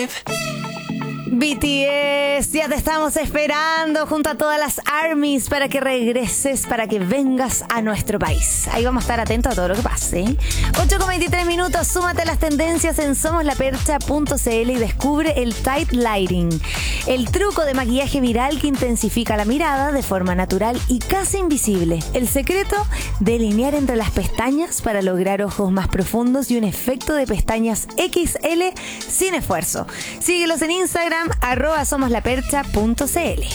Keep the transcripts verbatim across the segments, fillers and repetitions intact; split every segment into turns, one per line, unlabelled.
B T S, ya te estamos esperando junto a todas las ARMYs para que regreses, para que vengas a nuestro país. Ahí vamos a estar atentos a todo lo que pase. ocho con veintitrés minutos, súmate a las tendencias en somos la percha punto c l y descubre el Tight Lighting, el truco de maquillaje viral que intensifica la mirada de forma natural y casi invisible. El secreto, delinear entre las pestañas para lograr ojos más profundos y un efecto de pestañas equis ele sin esfuerzo. Síguelos en Instagram, arroba somoslapercha punto c l.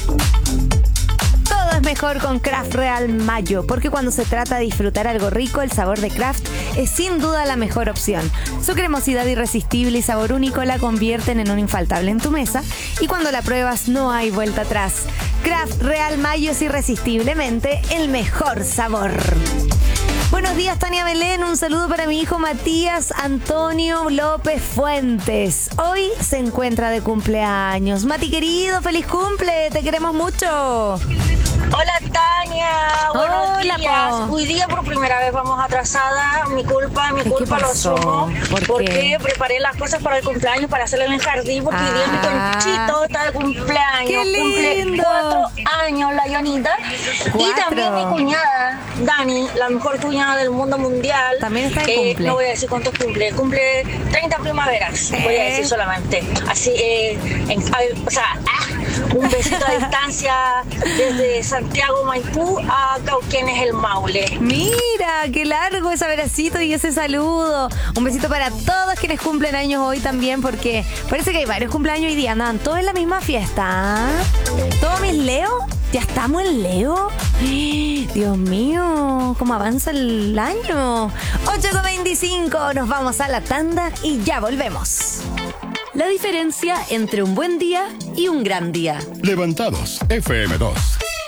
Todo es mejor con Kraft Real Mayo, porque cuando se trata de disfrutar algo rico, el sabor de Kraft es sin duda la mejor opción. Su cremosidad irresistible y sabor único la convierten en un infaltable en tu mesa, y cuando la pruebas no hay vuelta atrás. Kraft Real Mayo es irresistiblemente el mejor sabor. Buenos días, Tania Belén. Un saludo para mi hijo Matías Antonio López Fuentes. Hoy se encuentra de cumpleaños. Mati, querido, feliz cumple. Te queremos mucho.
Hola, Tania. Buenos
Hola,
días.
po.
Hoy día por primera vez vamos atrasada. Mi culpa, mi
¿Qué
culpa, lo
pasó?
asumo.
¿Por qué?
Porque preparé las cosas para el cumpleaños, para hacerle en el jardín, porque hoy día mi
Ah.
conchito está de cumpleaños.
¡Qué
Cumple
lindo!
cuatro años la Jonita. Y
Cuatro.
también mi cuñada, Dani, la mejor cuñada del mundo mundial.
También está de
Eh,
cumple.
No voy a decir cuántos cumple. Cumple treinta primaveras. Voy a
Eh.
decir solamente. Así, eh, en- a- o sea, ah, un besito a distancia desde Santiago Maipú a Cauquenes el Maule.
Mira, qué largo ese abracito y ese saludo. Un besito para todos quienes cumplen años hoy también, porque parece que hay varios cumpleaños hoy día. Andan todos en la misma fiesta. ¿Ah? ¿Todos mis Leo? ¿Ya estamos en Leo? Dios mío, ¿cómo avanza el año? ocho con veinticinco, nos vamos a la tanda y ya volvemos.
La diferencia entre un buen día y un gran día.
Levantados, F M dos.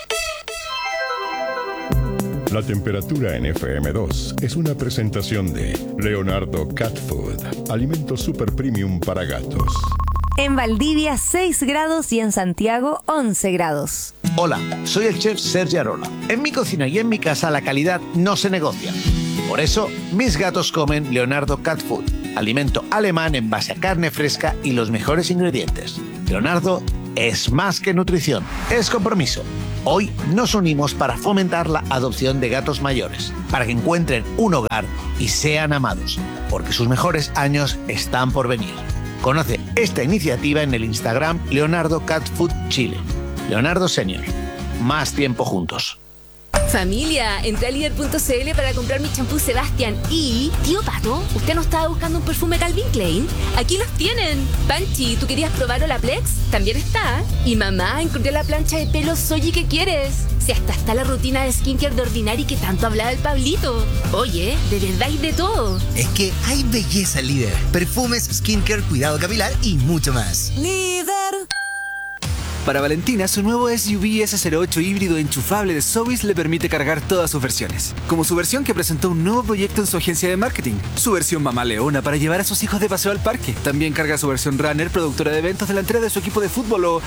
La temperatura en F M dos es una presentación de Leonardo Cat Food, alimento super premium para gatos.
En Valdivia, seis grados y en Santiago, once grados.
Hola, soy el chef Sergio Arola. En mi cocina y en mi casa la calidad no se negocia. Por eso, mis gatos comen Leonardo Cat Food, alimento alemán en base a carne fresca y los mejores ingredientes. Leonardo es más que nutrición, es compromiso. Hoy nos unimos para fomentar la adopción de gatos mayores, para que encuentren un hogar y sean amados, porque sus mejores años están por venir. Conoce esta iniciativa en el Instagram Leonardo Cat Food Chile. Leonardo Senior. Más tiempo juntos.
Familia, entré a líder punto c l para comprar mi champú Sebastián y... Tío Pato, ¿usted no estaba buscando un perfume Calvin Klein? Aquí los tienen. Panchi, ¿tú querías probar Olaplex? También está. Y mamá, encontré la plancha de pelo Soji que quieres. Si hasta está la rutina de skincare de Ordinary que tanto hablaba el Pablito. Oye, de verdad hay de todo.
Es que hay belleza líder. Perfumes, skincare, cuidado capilar y mucho más.
Líder.
Para Valentina, su nuevo S U V S cero ocho híbrido enchufable de Sowis le permite cargar todas sus versiones. Como su versión que presentó un nuevo proyecto en su agencia de marketing. Su versión Mamá Leona para llevar a sus hijos de paseo al parque. También carga su versión Runner, productora de eventos delantera de su equipo de fútbol o...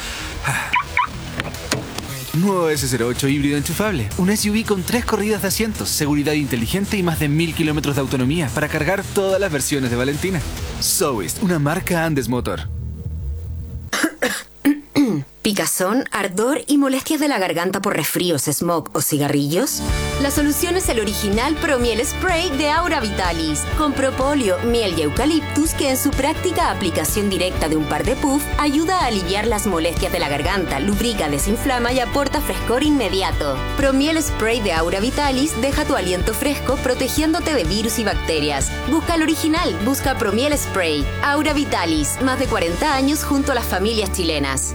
Nuevo S cero ocho híbrido enchufable. Un S U V con tres corridas de asientos, seguridad inteligente y más de mil kilómetros de autonomía para cargar todas las versiones de Valentina. Sowis, una marca Andes Motor.
¿Picazón, ardor y molestias de la garganta por resfríos, smog o cigarrillos? La solución es el original Promiel Spray de Aura Vitalis, con propóleo, miel y eucaliptus que en su práctica aplicación directa de un par de puff ayuda a aliviar las molestias de la garganta, lubrica, desinflama y aporta frescor inmediato. Promiel Spray de Aura Vitalis deja tu aliento fresco protegiéndote de virus y bacterias. Busca el original, busca Promiel Spray. Aura Vitalis, más de cuarenta años junto a las familias chilenas.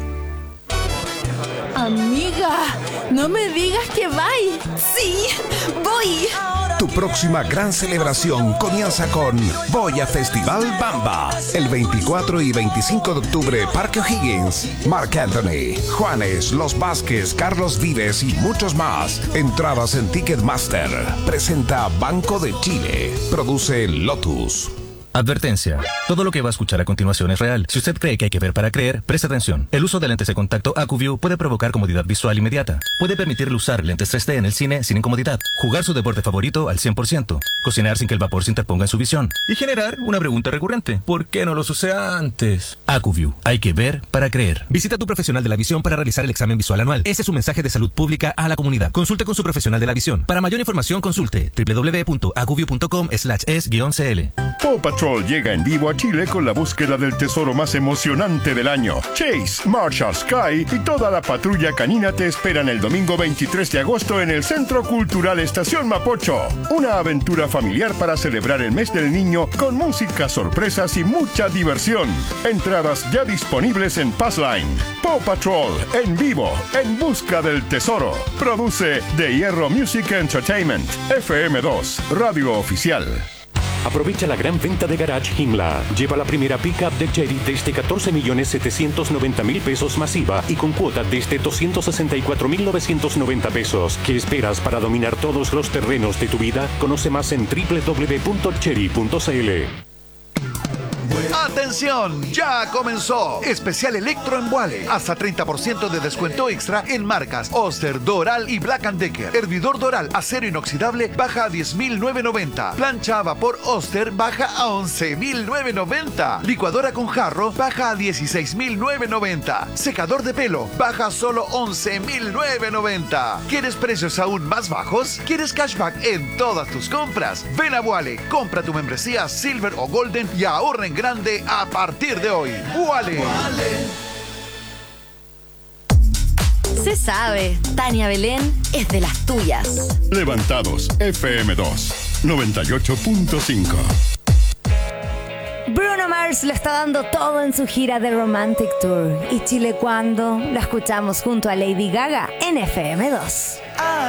Amiga, no me digas que vais. Sí, voy.
Tu próxima gran celebración comienza con Boya Festival Bamba. El veinticuatro y veinticinco de octubre, Parque O'Higgins, Marc Anthony, Juanes, Los Vázquez, Carlos Vives y muchos más. Entradas en Ticketmaster. Presenta Banco de Chile. Produce Lotus.
Advertencia. Todo lo que va a escuchar a continuación es real. Si usted cree que hay que ver para creer, preste atención. El uso de lentes de contacto AcuView puede provocar comodidad visual inmediata. Puede permitirle usar lentes tres D en el cine sin incomodidad, jugar su deporte favorito al cien por ciento, cocinar sin que el vapor se interponga en su visión y generar una pregunta recurrente. ¿Por qué no los usé antes? AcuView. Hay que ver para creer. Visita a tu profesional de la visión para realizar el examen visual anual. Ese es un mensaje de salud pública a la comunidad. Consulte con su profesional de la visión. Para mayor información, consulte doble u doble u doble u punto acuview punto com slash es guión c l.
Paw Patrol llega en vivo a Chile con la búsqueda del tesoro más emocionante del año. Chase, Marshall, Sky y toda la patrulla canina te esperan el domingo veintitrés de agosto en el Centro Cultural Estación Mapocho. Una aventura familiar para celebrar el mes del niño con música, sorpresas y mucha diversión. Entradas ya disponibles en Passline. Paw Patrol en vivo, en busca del tesoro. Produce De Hierro Music Entertainment. F M dos, radio oficial.
Aprovecha la gran venta de Garage Himla. Lleva la primera pickup de Chery desde catorce millones setecientos noventa mil pesos masiva y con cuota desde doscientos sesenta y cuatro mil novecientos noventa pesos. ¿Qué esperas para dominar todos los terrenos de tu vida? Conoce más en doble u doble u doble u punto chery punto c l.
¡Atención! ¡Ya comenzó! Especial Electro en Wally. Hasta treinta por ciento de descuento extra en marcas Oster, Doral y Black and Decker. Hervidor Doral acero inoxidable baja a diez mil novecientos noventa. Plancha a vapor Oster baja a once mil novecientos noventa. Licuadora con jarro baja a dieciséis mil novecientos noventa. Secador de pelo baja a solo once mil novecientos noventa. ¿Quieres precios aún más bajos? ¿Quieres cashback en todas tus compras? Ven a Wally, compra tu membresía Silver o Golden y ahorra en grande a partir de hoy. Wally.
Se sabe, Tania Belén es de las tuyas.
Levantados, F M dos, noventa y ocho punto cinco.
Bruno Mars lo está dando todo en su gira de Romantic Tour. ¿Y Chile cuándo? Lo escuchamos junto a Lady Gaga en F M dos.